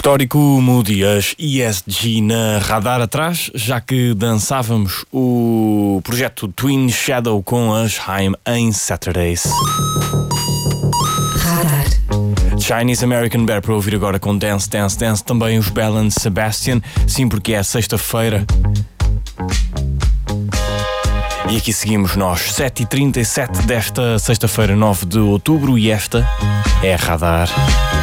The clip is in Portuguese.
Histórico Moody, as ESG na radar atrás, já que dançávamos o projeto Twin Shadow com as Haim em Saturdays. Radar. Chinese American Bear para ouvir agora com Dance, Dance, Dance. Também os Belle and Sebastian, sim, porque é sexta-feira. E aqui seguimos nós, 7h37 desta sexta-feira, 9 de outubro, e esta é a Radar.